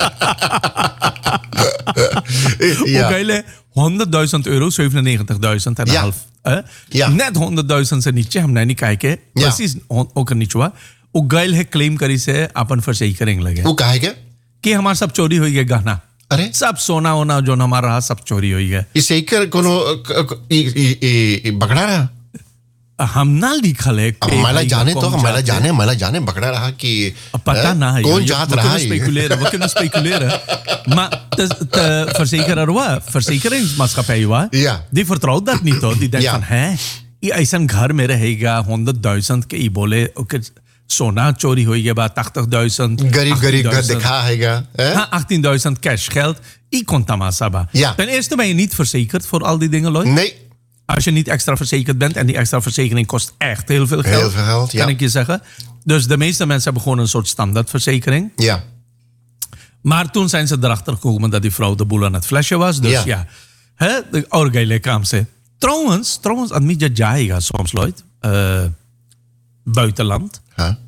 वो गैले 100,000 euro 97,000 en half net 100,000 से नीचे हमने नहीं कहा के precies ook niet हुआ वो गैल है claim करी से अपन verzekering लगे वो कहा के कि हमारा सब चोरी हुई है गहना अरे सब सोना वोना जो हमारा रहा सब चोरी हुई है ये सेकर कोनो बकड़ा रहा हम ना लिखल है हमारा जाने बकड़ा रहा कि पता ना है कौन जात रहा है we kunnen speculeren maar de verzekeringsmaatschappij die vertrouwt dat niet hoor die denkt van ये ऐसा घर में रहेगा 100,000 के ई बोले सोना चोरी हुई है बा 80,000 गरीब घर दिखा हैगा 18,000 cash geld E kon tamasa ba ten eerste ben je niet verzekerd voor al die dingen Lloyd nee. Als je niet extra verzekerd bent en die extra verzekering kost echt heel veel geld, kan ik je zeggen. Dus de meeste mensen hebben gewoon een soort standaardverzekering. Ja. Maar toen zijn ze erachter gekomen dat die vrouw de boel aan het flesje was. Dus de orgele kwam ze. Trouwens, admit je jaiga soms Lloyd. Buitenland.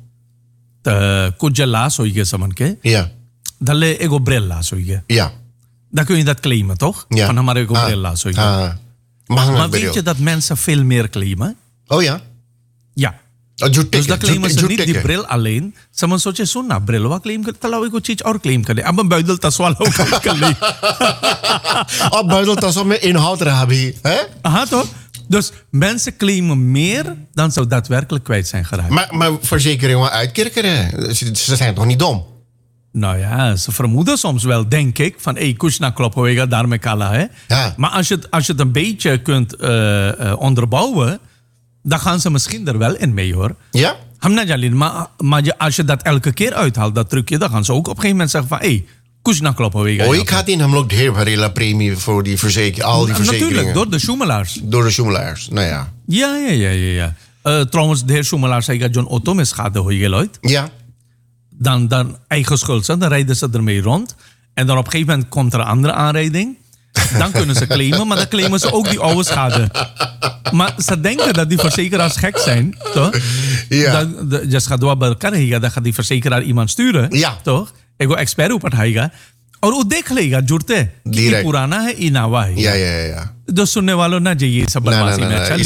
Kujela soige saman ke. Ja. Dalle ego brella soige. Ja. Dan kun je dat claimen toch? Ja. Van hamare ego brella soige. Maar weet je dat mensen veel meer claimen? Oh ja? Ja. Dus dat claimen ze niet die bril alleen. Ze moeten soche sunna bril wa claim करते लाओ एको चीज और claim करे अब बैदल तस्वाल हो कर ली अब बैदल तस्वाल में inhoud रहा भी hè? हाँ तो dus mensen claimen meer dan ze daadwerkelijk kwijt zijn geraakt. Maar verzekeringen uitkerkeren, ze zijn toch niet dom? Nou ja, ze vermoeden soms wel, denk ik, van Kushna klopt hoega daarmee kala. Hè? Ja. Maar als je het een beetje kunt onderbouwen, dan gaan ze misschien er wel in mee hoor. Ja? Maar als je dat elke keer uithaalt, dat trucje, dan gaan ze ook op een gegeven moment zeggen van कुछ ना kloppen होगा। Ooit gaat in hem ook ढेर भरेला प्रेमी voor die al die verzekeringen. Natuurlijk, door de schoemelaars. Door de schoemelaars, nou ja. Ja. Trouwens, de heer schoemelaars zei dat John Otto met schade hoor je luid. Ja. Dan eigen schuld zijn, dan rijden ze ermee rond. En dan op een gegeven moment komt er een andere aanrijding. Dan kunnen ze claimen, maar dan claimen ze ook die oude schade. Maar ze denken dat die verzekeraars gek zijn, toch? Ja. Je gaat door bij elkaar, dan gaat die verzekeraar iemand sturen, ja. toch? Ik wil expert op het heen. और वो देख लेगा जुड़ते कि पुराना है ये नवा है या तो सुनने वालों ना जाइए सब बदमाशी में अच्छा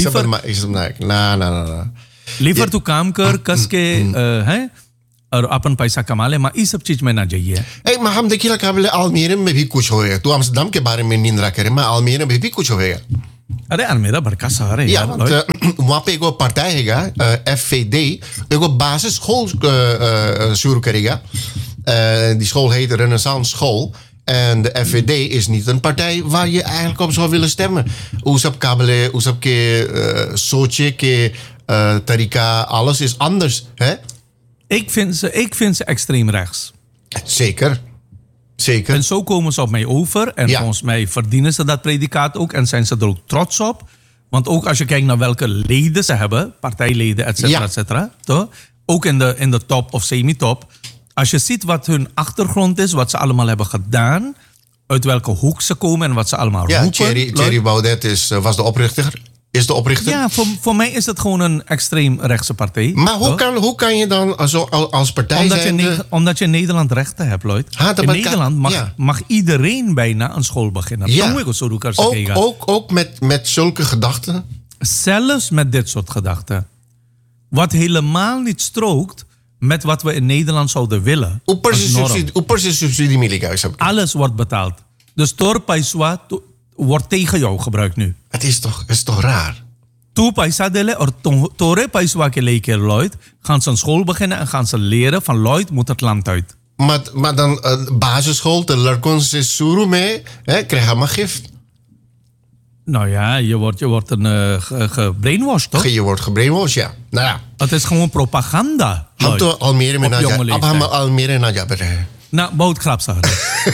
लीफर तू काम कर कस के है और अपन पैसा कमा ले ये सब चीज में ना जाइए maar हम देखिए काबिल Almere में भी कुछ होएगा तू Amsterdam के बारे में निंदा करे मैं Almere में भी कुछ होएगा अरे Almere बड़का शहर है यार वहाँ पे एक पार्टी हैगा FVD एक basisschool शुरू करेगा die school heet de Renaissance School. En de FVD is niet een partij waar je eigenlijk op zou willen stemmen. Oesab kabele, oesab ke soche, ke tarika, alles is anders. Hè? Ik vind ze extreem rechts. Zeker. En zo komen ze op mij over. En volgens mij verdienen ze dat predicaat ook. En zijn ze er ook trots op. Want ook als je kijkt naar welke leden ze hebben. Partijleden, et cetera. Ook in de top of semi-top. Als je ziet wat hun achtergrond is, wat ze allemaal hebben gedaan, uit welke hoek ze komen en wat ze allemaal roepen. Thierry Baudet was de oprichter. Is de oprichter? Ja, voor mij is het gewoon een extreem rechtse partij. Maar hoe kan je dan als partij zijn? Omdat je in Nederland rechten hebt, Lloyd. In Nederland mag iedereen bijna een school beginnen. Ja. Ook met zulke gedachten? Zelfs met dit soort gedachten. Wat helemaal niet strookt met wat we in Nederland zouden willen. Hoe precies subsidie milieu? Alles wordt betaald. Dus Torpaiswa wordt tegen jou gebruikt nu. Het is toch raar? Tu paisa dele or Tore Paiswa ke leker Lloyd gaan ze een school beginnen en gaan ze leren van Lloyd moet het land uit. Maar dan basisschool, de Larkons is Suru mee, krijg je maar gift. Nou ja, je wordt een gebrainwashed, toch? Je wordt gebrainwashed, ja. Nou ja. Het is gewoon propaganda. Almere met Almere Naja. Nou, bout grap zeggen.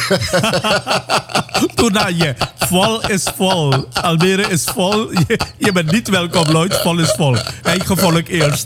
Toen je vol is vol. Almere is vol. Je bent niet welkom, Lloyd. Vol is vol. Eigen volk eerst.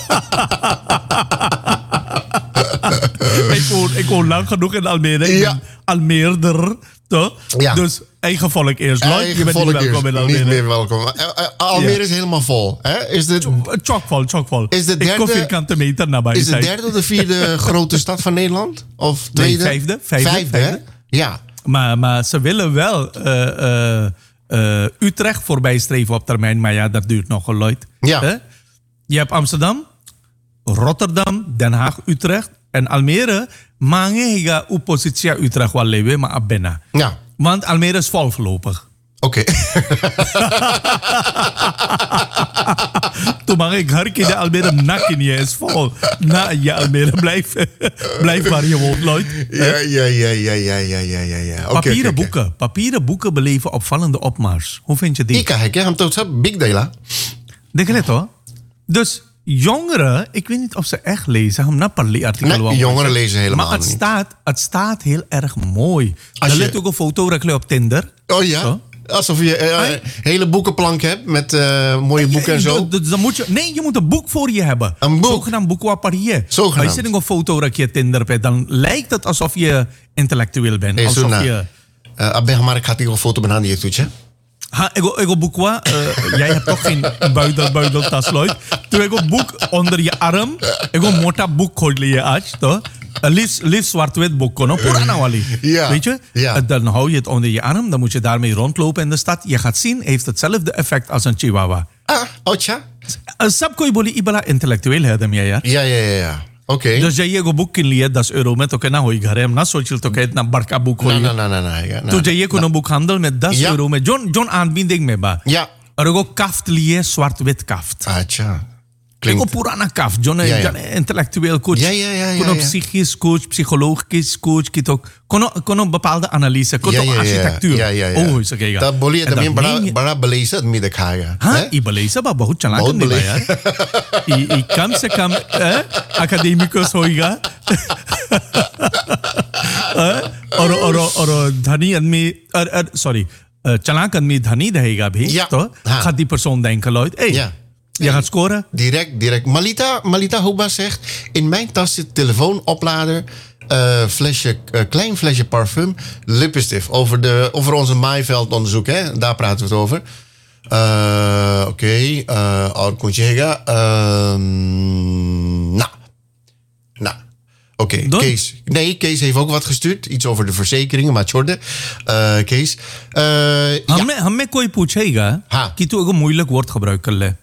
Ik woon lang genoeg in Almere. Ik ben Almeerder. Toch? Ja. Dus eigen volk eerst. Lloyd, je bent niet welkom in Almere. Niet meer welkom. Almere is helemaal vol. Hè? Is dit... Chockvol. Is de derde... Ik kom vierkante meter nabij. Is de derde of de vierde grote stad van Nederland? Of tweede? Nee, vijfde. Ja. Maar ze willen wel Utrecht voorbij streven op termijn. Maar ja, dat duurt nog een Lloyd. Ja. Je hebt Amsterdam, Rotterdam, Den Haag, Utrecht. En Almere, mange oppositie Utrecht wel leven, maar abena. Ja. Want Almere is vol voorlopig. Oké. Toen mag ik harken de Almere nakken, je is vol. Nou, je Almere, blijf waar je woont, Lloyd. Ja. Papieren boeken beleven opvallende opmars. Hoe vind je die? Ik heb het big dela. Denk hoor. Dus jongeren, ik weet niet of ze echt lezen. Nee, jongeren lezen helemaal niet. Maar het staat heel erg mooi. Er ligt ook een foto op Tinder. Oh ja? Zo. Alsof je een hele boekenplank hebt met mooie boeken en zo. Dan moet je moet een boek voor je hebben. Een boek? Zogenaamd boek waparie. Zogenaamd. Als je een foto op je Tinder hebt, dan lijkt het alsof je intellectueel bent. Hey, alsof je... maar ik had een foto met je toetje. Ik boek wat. Jij hebt toch geen buideltas, Lloyd. Toen ik boek onder je arm. Ik een mota boek gooien je als, toch? Liefst zwart-wit boek, no? Purana wali. Weet je? Ja. Dan hou je het onder je arm. Dan moet je daarmee rondlopen in de stad. Je gaat zien, heeft hetzelfde effect als een chihuahua. Ocha. Sab koi boli ibala intellectueel hebben, ja? Ja. Oké. Dus jij je boek kan leren, dat is euro met oké, nou je garem, na social toké, na barka boek hoor. Nee. Toen jij kon een boekhandel met dat euro met John aanbieding mee ba. Ja. Er ook kaft leren, zwart-wit kaft. Acha. Klinkt. Ik purana kaft. John intellectueel coach. Kon psychisch coach, psychologisch coach, kon een bepaalde analyse, kon architectuur. Oh, is oké. Dat bolie dat bara belezen het midden kaya. I belezen ba बहुत चलाक नहीं बा यार. I कम से कम academicus होएगा. और धनी आदमी sorry चालाक आदमी धनी रहेगा भी तो gaat die persoon denken Lloyd je gaat scoren direct Malita Hoeba zegt in mijn tas zit telefoonoplader klein flesje parfum lippenstift over onze Maaiveld onderzoek hè daar praten we het over oké और कुछ हैगा Oké, Kees. Nee, Kees heeft ook wat gestuurd. Iets over de verzekeringen, maar छोड़ Kees. हमें कोई पूछेगा कि तू एगो मोइलक वर्ड gebruik कर ले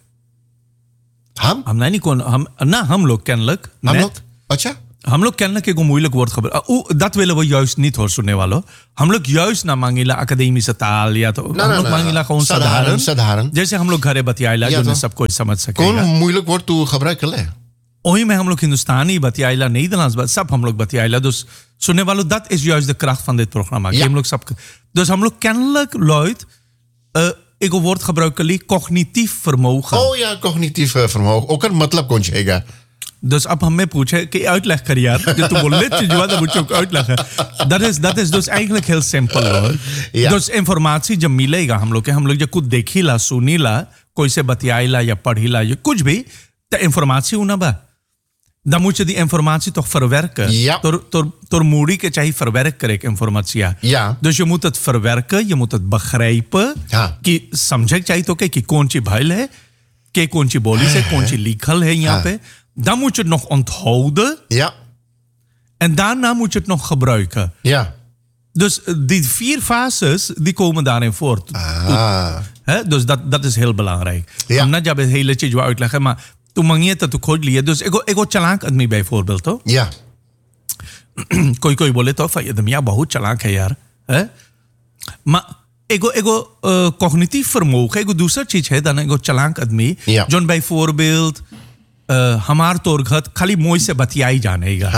हम नहीं कौन हम लोग kennelijk अच्छा हम लोग kennelijk एगो moeilijk woord gebruiken. Dat willen we juist niet hoor, सुनने वालों. हम लोग juist ना मांगेला academische taal या तो हम लोग मांगेला gewoon साधारण. जैसे हम लोग घरे बतियाइला जो सब कोई समझ सकेगा. कौन moeilijk woord तू gebruiken ले? ओही में हम लोग हिंदुस्तानी बतियाइला Nederlands सब हम लोग बतियाइला. Dus सुनने वालों dat is juist de kracht van dit programma. हम लोग सब dus हम लोग kennelijk Lloyd एगो woord gebruiken cognitief vermogen. Oh ja, cognitief vermogen. ook een मतलब कौन छेगा? Dus अब हमें पूछे कि uitleg कर यार जो तू बोले जो वादा मुझे uitleg dat is dus eigenlijk heel simpel hoor. Dus informatie जब मिलेगा हम लोग जब कुछ देखीला सुनीला कोई से बतियाइला या पढ़ीला या कुछ भी तो informatie una ba dan moet je die informatie toch verwerken. Door moedig que चाहिए verwerken करे informatie. Dus je moet het verwerken, je moet het begrijpen कि समझे चाहिए तो कि कौन सी भाईल है कि कौन सी बोली से कौन सी लिखल है यहाँ पे. Dan moet je het nog onthouden. Ja. En daarna moet je het nog gebruiken. Ja. Dus die 4 fases, die komen daarin voort. Dus dat is heel belangrijk. Ja. Om net jab hele चीज वो uitleggen, maar तू मंगिए तो तू खोज लिए. Dus एगो चालाक आदमी bijvoorbeeld तो. Ja. कोई बोले तो फैयद मियां बहुत चालाक है यार. Maar एगो cognitief vermogen, एगो दूसरा चीज है dan एगो चालाक आदमी जोन bijvoorbeeld हमार तोरघत खाली मोई से बतियाई जानेगा.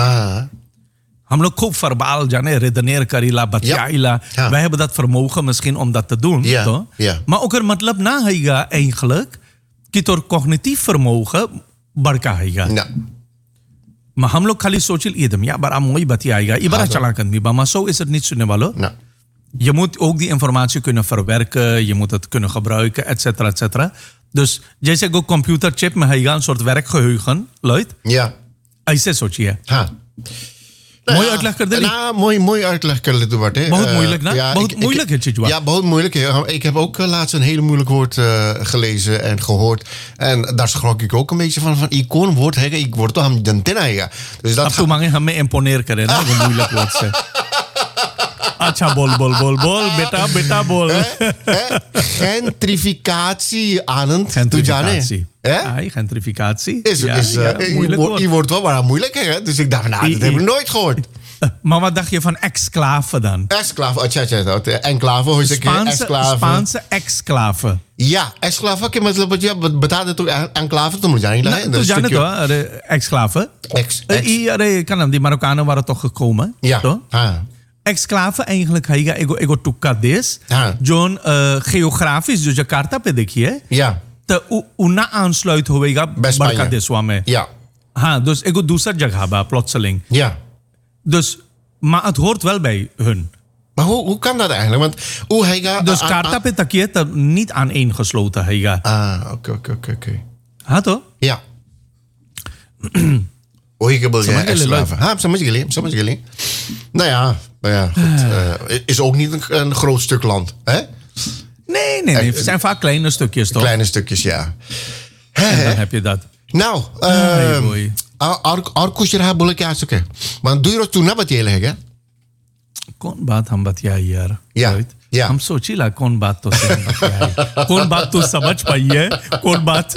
हम लोग खूब verbaal जाने redeneer करीला बतियाईला वह बdat vermogen misschien om dat te doen. Maar ook er मतलब ना हैगा eigenlijk कि तोर cognitief vermogen बड़का हैगा. Maar हम लोग खाली सोचिल ये दम या बड़ा मोई बतियाईगा ये बड़ा चालाक आदमी बा. Maar zo is het niet सुनने वालों. Je moet ook die informatie kunnen verwerken, je moet het kunnen gebruiken, et cetera, et cetera. Dus जैसे को कंप्यूटर चिप में हैगा een soort werkgeheugen, Lloyd. Ja. ऐसे सोचिए. मोई uitleg कर दे. मोई uitleg कर ले तू बाटे. बहुत moeilijk ना? बहुत moeilijk है चीज़. Ja, बहुत moeilijk. Ik heb ook laatst een hele moeilijk woord gelezen en gehoord. En daar schrok ik ook een beetje van icoon woord हैगा, ik word तो हम जनते ना हैगा. Dus dat. अब तू मांगे हमें imponeer करे ना वो moeilijk woord से. अच्छा बोल बेटा बोल. Gentrificatie Anand. Gentrificatie. Gentrificatie. Je wordt wel maar moeilijk hè. Dus ik dacht dat heb ik nooit gehoord. Maar wat dacht je van exclave dan? Exclave, enclave hoor ik exclave. Spaanse exclave. Ja, exclave के मतलब बता दे तो enclave तो मुझे नहीं लगा. तो जाने तो exclave. अरे क्या नाम दी Marokkanen waren toch gekomen. Ja. Exclave eigenlijk हैगा एगो टुक्का देश जोन geografisch जो जकार्ता पे देखिए तो उना aansluit होएगा बड़का देशवा में. हाँ, dus एगो दूसरा जगह बा plotseling. Dus maar het hoort wel bij hun. Maar hoe kan dat eigenlijk? Want hoe हैगा dus kaarta पे तकिए तब niet aaneengesloten हैगा. Oké. हाँ तो? Ja. वही के बोल रहे हैं. हाँ, समझ गए. Nou ja, goed. Is ook niet een groot stuk land, hè? Nee. Het zijn vaak kleine stukjes, toch? Kleine stukjes, ja. En dan heb je dat. Nou, और कुछ रहा बोले क्या सके. Maar doe je dat toen na बतियाले है क्या? कौन बात हम बतियाई यार? या हम सोचीला कौन बात तो हम बतियाई. कौन बात तू समझ पाई है? कौन बात?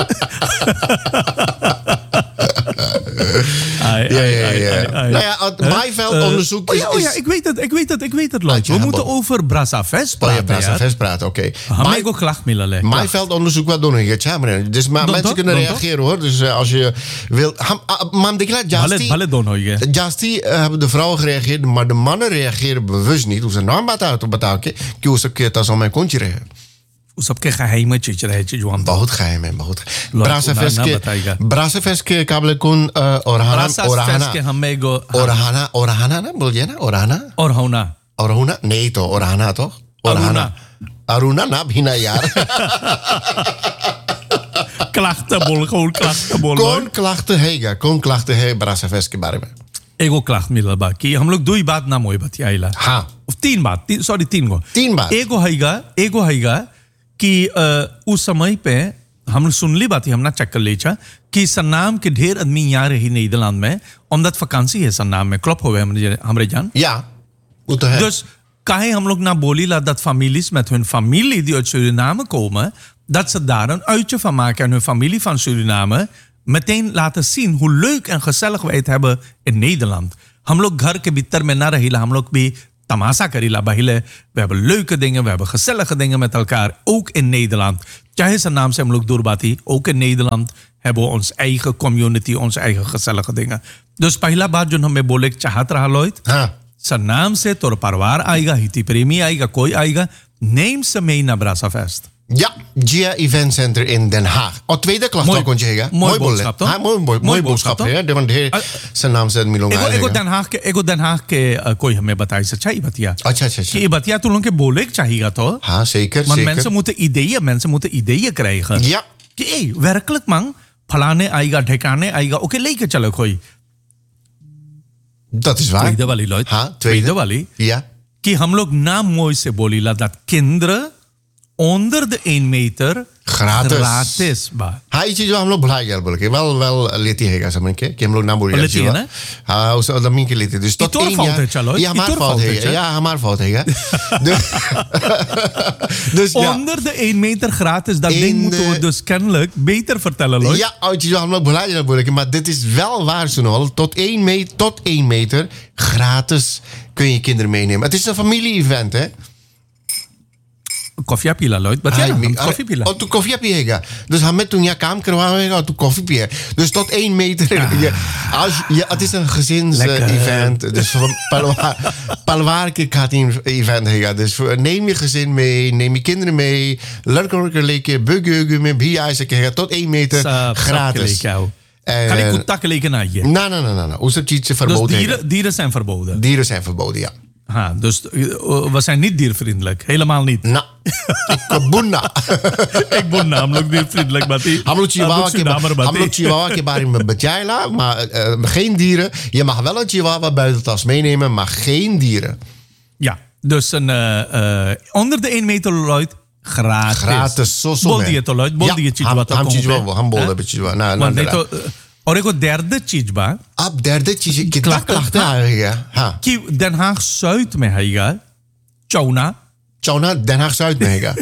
Maaiveld-onderzoek is... ik weet het, Lloyd. We moeten over Brazzavest praten. Brazzavest praten, oké. Maaiveld-onderzoek wat doen we? Dus mensen kunnen reageren, hoor. Dus als je wil... Jasti hebben de vrouwen gereageerd, maar de mannen reageren bewust niet. Hoe ze naam बताओ कि उस सबके तसों में कौन ची रहे सबके geheime चीज रहे चीज वहां बहुत geheim है बहुत. Brazzavest के काबिल कौन Brazzavest के हमें Orhana ना बोलिए ना Orhana Aruna? Nee toch, Orana toch? Aruna na bina jaar. Klachtenbol, gewoon klachtenbol. कौन क्लाchte है ब्रासा फेस्ट के बारे में? एगो क्लाख मिलल बा कि हम लोग 2 बात ना मोई बतियाइला। हाँ 3 बात, 3 गो। 3 बात। एगो हैगा कि उस समय पे हम सुनली बात हमना चक्कर लेचा कि सन्नाम के ढेर आदमी यहाँ रही नीदरलैंड में omdat vakantie है सन्नाम में क्लब हो गए हमरे जान। Ja, वो तो है। Dus kahe हम लोग ना बोली ला dat families met hun familie die uit Suriname komen, dat ze daar een uitje van maken en hun familie van Suriname meteen laten zien hoe leuk en gezellig wij het hebben in Nederland. हम लोग घर के भीतर में ना रहीला, हम लोग भी तमाशा करीला बहिले, we hebben leuke dingen, we hebben gezellige dingen met elkaar, ook in Nederland. चाहे zijn naam से हम लोग दूर बाती, ook in Nederland hebben we ons eigen community, onze eigen gezellige dingen. Dus पहला बात जो हमें बोले चाहत रहा लोग, zijn naam से तोर परिवार आएगा, हिती प्रेमी आएगा, कोई आएगा, neem ze mee naar Brasa Fest. Ja, GIA Event Center in Den Haag. Tweede klacht ook kon je zeggen. Mooi boodschap toch? Mooi boodschap है। want zijn नाम से मिलूंगा। एगो Den Haag के कोई हमें बताई सच्चाई बतिया। अच्छा। कि बतिया तू लोग के बोले चाहिए तो। हाँ zeker. Maar mensen moeten ideeën krijgen. Ja. कि werkelijk man, फलाने आएगा, ठिकाने आएगा, ओके लेके चलो कोई। Dat is waar. tweede वाली लोग। हाँ tweede वाली। Ja. कि हम लोग नाम मोई से बोली ला dat kinderen onder de 1 meter gratis बा। हाँ ये चीज जो हम लोग भुला गए बोल के वेल लेती है समझ के कि हम लोग ना बोल रहे हैं। हाँ उस अदमी के लेते हैं। तो ये हमारा फॉल्ट है या हमारा फॉल्ट है। Dus onder de 1 meter gratis, dat ding moeten we dus kennelijk beter vertellen. Ja, uit je हम लोग भुला गए बोल के, maar dit is wel waar zo tot 1 meter gratis kun je kinderen meenemen. Het is een familie-event hè. Coffee पीला लो कॉफी पीला और तू कॉफी पिएगा dus हमें तू यहाँ काम करवाएगा और तू कॉफी पिए dus tot 1 meter het is een gezins event dus palwaar के खातिर event है dus neem je gezin mee, neem je kinderen mee, लड़कों लेके बुगुगु में भी आ सकेगा tot 1 meter gratis kan ik goed takken leken naar je nee उस सब चीज से verboden dus dieren zijn verboden ja. Ha, dus we zijn niet diervriendelijk. Helemaal niet. Nou, ik bunna. Ik bunna, हम लोग diervriendelijk बाती. हम लोग chihuahua के बारे में बताइला, maar geen dieren. Je mag wel een chihuahua buitentas meenemen, maar geen dieren. Ja, dus onder de 1 meter luid gratis. Zo बोल दिए तो लॉयड बोल दिए चिहुआ तो हम बोल रहे चिहुआ ना और एक derde चीज बा अब derde चीज कितना klachten आएगा हाँ कि Den Haag Zuid में हैगा चौना Den Haag Zuid में हैगा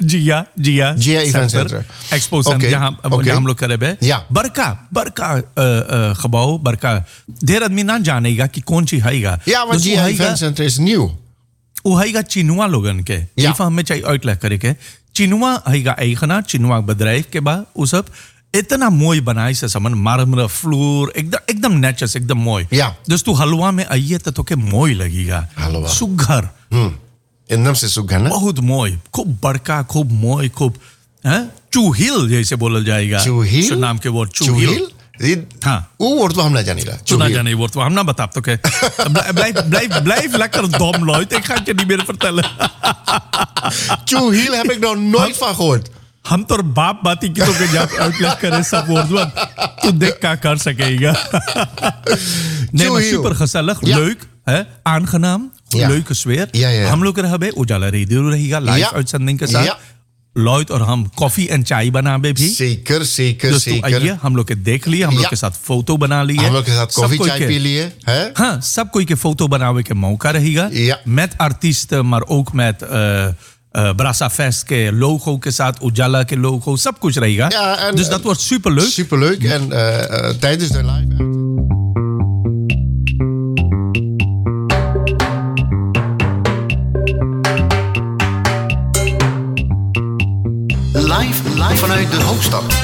GIA Event Center expo centre जहाँ हम लोग करे बे बरका gebouw बरका ढेर आदमी ना जानेगा कि कौन सी हैगा ja maar GIA Event Center is nieuw वो हैगा चिनुआ लोगन के इफ हमें चाहिए uitleg करे के चिनुआ हैगा eigenaar चिनुआ bedrijf के बा वो सब इतना मोई बनाई से समन मार्मर फ्लोर एकदम नेचुरल एकदम मोई dus तू हलवा में आइए तो तोके मोई लगेगा सुघर एकदम से सुघर ना बहुत मोई खूब बड़का खूब मोई खूब चूहिल जैसे बोला जाएगा चूहिल नाम के वर्ड चूहिल हाँ वो वर्ड तो हम ना जानेगा तू ना जाने वर्ड तो हम ना बता तो के blijf lekker dom Lloyd ik ga het je niet meer vertellen चूहिल heb ik nog nooit van gehoord हम तो बाप बाती की तो जब आउटलेट करे सब woord तू देख क्या कर सकेगा nee maar super gezellig leuk aangenaam leuke sfeer हम लोग रहे उजाला रेडियो रहेगा लाइव uitzending के साथ लॉयड और हम कॉफी एंड चाय बनावे भी zeker हम लोग के देख लिए हम लोग के साथ फोटो बना लिए हम लोग के साथ कॉफी चाय पी लिए हाँ सब कोई के फोटो बनावे के मौका रहेगा met artiesten maar ook met Brasa Fest के logo के साथ उजाला के logo सब कुछ रहेगा dus dat wordt superleuk en tijdens de live live vanuit de Hoofdstad